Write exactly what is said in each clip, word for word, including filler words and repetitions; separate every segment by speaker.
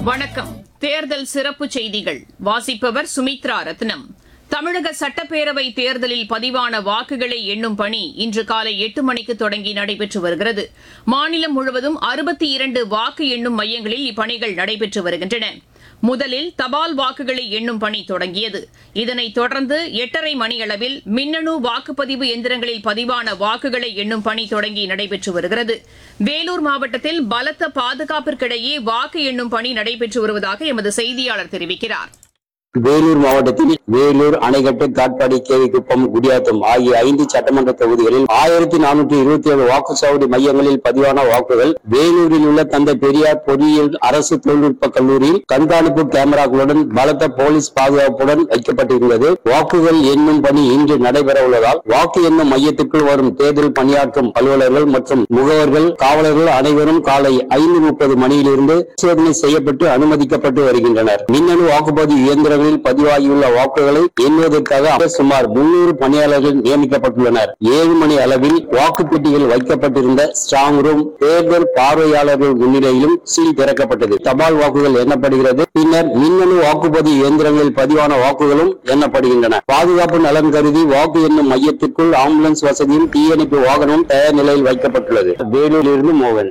Speaker 1: வணக்கம். தேர்தல் சிறப்பு செய்திகள் வாசிப்பவர் சுமித்ரா ரத்னம். தமிழக சட்டப்பேரவை தேர்தலில் பதிவான வாக்குகளை எண்ணும் பணி இன்று காலை எட்டு மணிக்கு தொடங்கி நடைபெற்று வருகிறது. மாநிலம் முழுவதும் அறுபத்தி இரண்டு வாக்கு எண்ணும் மையங்களில் இப்பணிகள் நடைபெற்று வருகின்றன. முதலில் தபால் வாக்குகளை எண்ணும் பணி தொடங்கியது. இதனைத் தொடர்ந்து எட்டரை மணியளவில் மின்னணு வாக்குப்பதிவு எந்திரங்களில் பதிவான வாக்குகளை எண்ணும் பணி தொடங்கி நடைபெற்று வருகிறது. வேலூர் மாவட்டத்தில் பலத்த பாதுகாப்பிற்கிடையே வாக்கு எண்ணும் பணி நடைபெற்று வருவதாக எமது செய்தியாளர் தெரிவிக்கிறார்.
Speaker 2: வேலூர் மாவட்டத்தில் வேலூர், அணைக்கட்டு, காட்பாடி, கேவிக்குப்பம், குடியாத்தம் ஆகிய ஐந்து சட்டமன்ற தொகுதிகளில் ஆயிரத்தி நானூற்றி இருபத்தி ஏழு வாக்குச்சாவடி மையங்களில் பதிவான வாக்குகள் வேலூரில் உள்ள தந்தை பெரியார் பொறியியல் அரசு தொழில்நுட்ப கல்லூரியில் கண்காணிப்பு கேமராக்களுடன் பலத்த போலீஸ் பாதுகாப்புடன் வைக்கப்பட்டிருந்தது. வாக்குகள் எண்ணும் பணி இன்று நடைபெற உள்ளதால் வாக்கு எண்ணும் மையத்திற்குள் வரும் தேர்தல் பணியாற்றும் அலுவலர்கள் மற்றும் முகவர்கள், காவலர்கள் அனைவரும் காலை ஐந்து முப்பது மணியிலிருந்து பரிசோதனை செய்யப்பட்டு அனுமதிக்கப்பட்டு வருகின்றனர். மின்னணு வாக்குப்பதிவு இயந்திரங்கள் பதிவாகியுள்ள வாக்குகளை எண்ணுவதற்காக சுமார் முன்னூறு பணியாளர்கள் நியமிக்கப்பட்டுள்ளனர். ஏழு மணி அளவில் வாக்குப்பெட்டிகள் வைக்கப்பட்டிருந்த ஸ்ட்ராங் ரூம் தேர்தல் பார்வையாளர்கள் முன்னிலையிலும் சீல் திறக்கப்பட்டது. தபால் வாக்குகள் எண்ணப்படுகிறது. பின்னர் மின்னணு வாக்குப்பதிவு இயந்திரங்களில் பதிவான வாக்குகளும் எண்ணப்படுகின்றன. பாதுகாப்பு நலன் கருதி வாக்கு எண்ணும் மையத்திற்குள் ஆம்புலன்ஸ் வசதியும் தீயணைப்பு வாகனமும் தயார் நிலையில் வைக்கப்பட்டுள்ளது. வேலூரிலிருந்து மோகன்.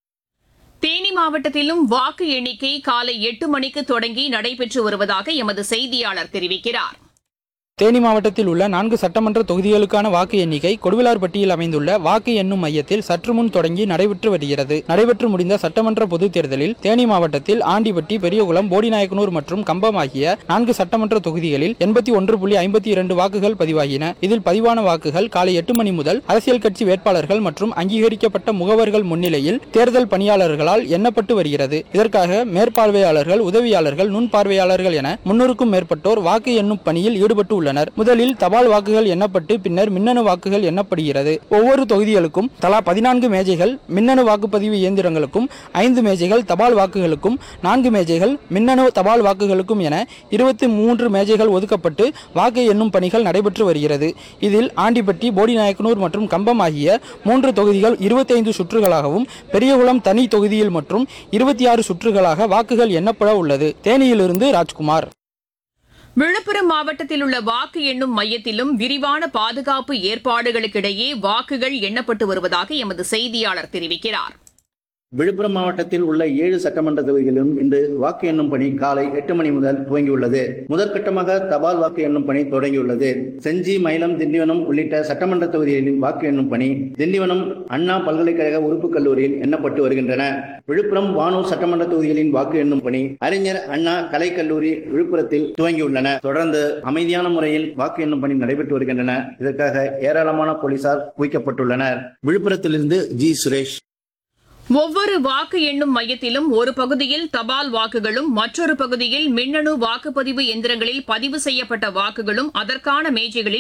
Speaker 1: தேனி மாவட்டத்திலும் வாக்கு எண்ணிக்கை காலை எட்டு மணிக்கு தொடங்கி நடைபெற்று வருவதாக எமது செய்தியாளர் தெரிவிக்கிறார்.
Speaker 3: தேனி மாவட்டத்தில் உள்ள நான்கு சட்டமன்ற தொகுதிகளுக்கான வாக்கு எண்ணிக்கை கொடுவிலார்பட்டியில் அமைந்துள்ள வாக்கு எண்ணும் மையத்தில் சற்று முன் தொடங்கி நடைபெற்று வருகிறது. நடைபெற்று முடிந்த சட்டமன்ற பொதுத் தேர்தலில் தேனி மாவட்டத்தில் ஆண்டிப்பட்டி, பெரியகுளம், போடிநாயக்கனூர் மற்றும் கம்பம் ஆகிய நான்கு சட்டமன்ற தொகுதிகளில் எண்பத்தி ஒன்று புள்ளி ஐம்பத்தி இரண்டு வாக்குகள் பதிவாகின. இதில் பதிவான வாக்குகள் காலை எட்டு மணி முதல் அரசியல் கட்சி வேட்பாளர்கள் மற்றும் அங்கீகரிக்கப்பட்ட முகவர்கள் முன்னிலையில் தேர்தல் பணியாளர்களால் எண்ணப்பட்டு வருகிறது. இதற்காக மேற்பார்வையாளர்கள், உதவியாளர்கள், நுண் பார்வையாளர்கள் என முன்னூறுக்கும் மேற்பட்டோர் வாக்கு எண்ணும் பணியில் ஈடுபட்டு உள்ளனர். முதலில் தபால் வாக்குகள் எண்ணப்பட்டு பின்னர் மின்னணு வாக்குகள் எண்ணப்படுகிறது. ஒவ்வொரு தொகுதிகளுக்கும் தலா பதினான்கு மேஜைகள், மின்னணு வாக்குப்பதிவு இயந்திரங்களுக்கும் ஐந்து மேஜைகள், தபால் வாக்குகளுக்கும் நான்கு மேஜைகள், மின்னணு தபால் வாக்குகளுக்கும் என இருபத்தி மூன்று மேஜைகள் ஒதுக்கப்பட்டு வாக்கு எண்ணும் பணிகள் நடைபெற்று வருகிறது. இதில் ஆண்டிப்பட்டி, போடிநாயக்கனூர் மற்றும் கம்பம் ஆகிய மூன்று தொகுதிகள் இருபத்தி ஐந்து சுற்றுகளாகவும், பெரியகுளம் தனி தொகுதியில் மற்றும் இருபத்தி ஆறு சுற்றுகளாக வாக்குகள் எண்ணப்பட உள்ளது. தேனியிலிருந்து ராஜ்குமார்.
Speaker 1: விழுப்புரம் மாவட்டத்தில் உள்ள வாக்கு எண்ணும் மையத்திலும் விரிவான பாதுகாப்பு ஏற்பாடுகளுக்கிடையே வாக்குகள் எண்ணப்பட்டு வருவதாக எமது செய்தியாளர் தெரிவிக்கிறார்.
Speaker 4: விழுப்புரம் மாவட்டத்தில் உள்ள ஏழு சட்டமன்ற தொகுதிகளிலும் இன்று வாக்கு எண்ணும் பணி காலை எட்டு மணி முதல் துவங்கியுள்ளது. முதற்கட்டமாக தபால் வாக்கு எண்ணும் பணி தொடங்கியுள்ளது. செஞ்சி, மயிலம், திண்டிவனம் உள்ளிட்ட சட்டமன்ற தொகுதிகளில் வாக்கு எண்ணும் பணி திண்டிவனம் அண்ணா பல்கலைக்கழக உறுப்பு கல்லூரியில் எண்ணப்பட்டு வருகின்றன. விழுப்புரம், வானூர் சட்டமன்ற தொகுதிகளின் வாக்கு எண்ணும் பணி அறிஞர் அண்ணா கலைக்கல்லூரி விழுப்புரத்தில் துவங்கியுள்ளன. தொடர்ந்து அமைதியான முறையில் வாக்கு எண்ணும் பணி நடைபெற்று வருகின்றன. இதற்காக ஏராளமான போலீசார் குவிக்கப்பட்டுள்ளனர். விழுப்புரத்திலிருந்து ஜி சுரேஷ்.
Speaker 1: ஒவ்வொரு வாக்கு எண்ணும் மையத்திலும் ஒரு பகுதியில் தபால் வாக்குகளும், மற்றொரு பகுதியில் மின்னணு வாக்குப்பதிவு எந்திரங்களில் பதிவு செய்யப்பட்ட வாக்குகளும் அதற்கான மேஜைகளில்